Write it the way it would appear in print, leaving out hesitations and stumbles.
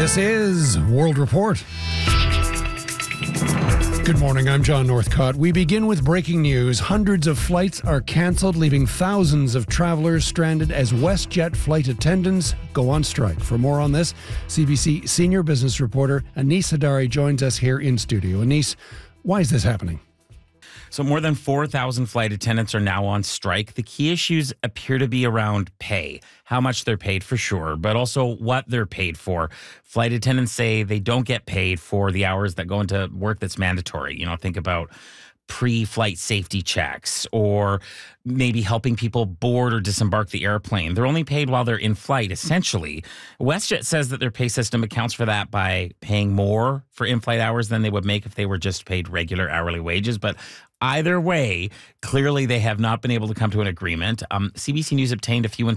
This is World Report. Good morning, I'm John Northcott. We begin with breaking news. Hundreds of flights are cancelled, leaving thousands of travelers stranded as WestJet flight attendants go on strike. For more on this, CBC senior business reporter Anis Hadari joins us here in studio. Anis, why is this happening? So more than 4,000 flight attendants are now on strike. The key issues appear to be around pay, how much they're paid for sure, but also what they're paid for. Flight attendants say they don't get paid for the hours that go into work that's mandatory. Think about pre-flight safety checks or maybe helping people board or disembark the airplane. They're only paid while they're in flight, essentially. WestJet says that their pay system accounts for that by paying more for in-flight hours than they would make if they were just paid regular hourly wages. But either way, clearly they have not been able to come to an agreement. CBC News obtained a few